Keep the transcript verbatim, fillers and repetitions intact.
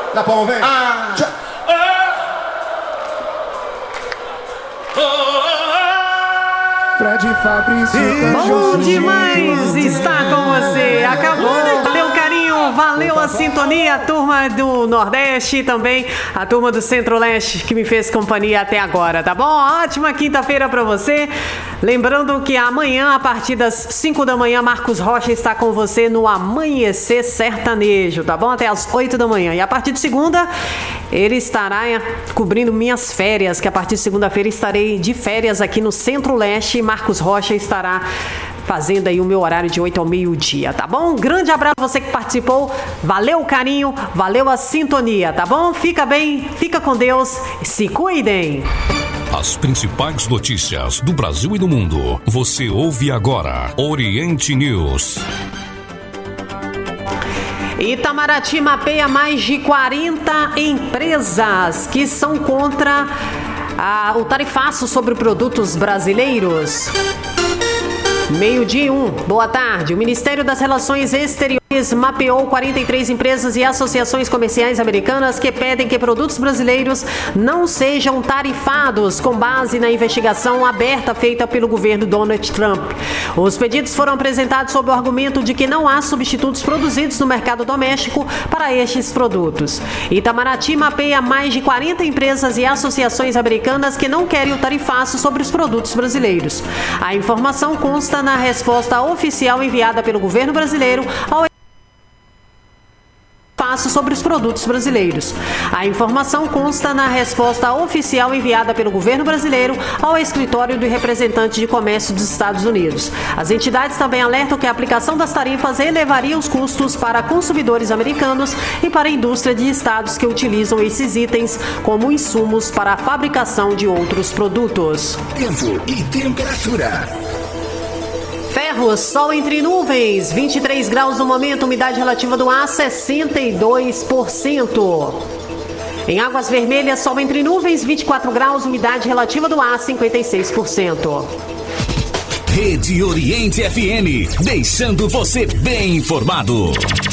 Dá pra um, vem. Ah. Tchau. Fred Fabrício. Bom demais estar com você. Acabou. Valeu, carinho. Valeu a sintonia. A turma do Nordeste também. A turma do Centro-Leste que me fez companhia até agora, tá bom? Ótima quinta-feira pra você. Lembrando que amanhã, a partir das cinco da manhã, Marcos Rocha está com você no Amanhecer Sertanejo, tá bom? Até as oito da manhã. E a partir de segunda, ele estará cobrindo minhas férias, que a partir de segunda-feira estarei de férias aqui no Centro-Leste. Marcos Rocha estará fazendo aí o meu horário de oito ao meio-dia, tá bom? Um grande abraço a você que participou. Valeu o carinho, valeu a sintonia, tá bom? Fica bem, fica com Deus, se cuidem. As principais notícias do Brasil e do mundo. Você ouve agora Oriente News. Itamaraty mapeia mais de quarenta empresas que são contra a, o tarifaço sobre produtos brasileiros. Meio-dia e um. Boa tarde. O Ministério das Relações Exteriores mapeou quarenta e três empresas e associações comerciais americanas que pedem que produtos brasileiros não sejam tarifados com base na investigação aberta feita pelo governo Donald Trump. Os pedidos foram apresentados sob o argumento de que não há substitutos produzidos no mercado doméstico para estes produtos. Itamaraty mapeia mais de quarenta empresas e associações americanas que não querem o tarifaço sobre os produtos brasileiros. A informação consta na resposta oficial enviada pelo governo brasileiro ao sobre os produtos brasileiros. A informação consta na resposta oficial enviada pelo governo brasileiro ao escritório do representante de comércio dos Estados Unidos. As entidades também alertam que a aplicação das tarifas elevaria os custos para consumidores americanos e para a indústria de estados que utilizam esses itens como insumos para a fabricação de outros produtos. Tempo e temperatura. Ferro, sol entre nuvens, vinte e três graus no momento, umidade relativa do ar sessenta e dois por cento. Em Águas Vermelhas, sol entre nuvens, vinte e quatro graus, umidade relativa do ar cinquenta e seis por cento. Rede Oriente F M, deixando você bem informado.